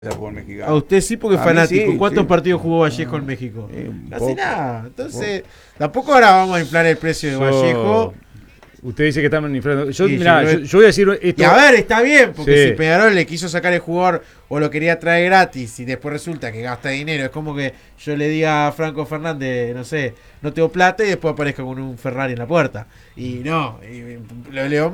fútbol mexicano. A usted sí, porque es A mí fanático. sí, ¿Cuántos sí. partidos jugó Vallejo en México? Un Casi poco. nada. Entonces, tampoco ahora vamos a inflar el precio de Vallejo. Usted dice que están inflando. Yo, Sí, mirá, yo- yo voy a decir esto. Y a ver, está bien, porque Sí. si Peñarol le quiso sacar el jugador o lo quería traer gratis y después resulta que gasta dinero, es como que yo le diga a Franco Fernández, no sé, no tengo plata y después aparezca con un Ferrari en la puerta. Y no, y León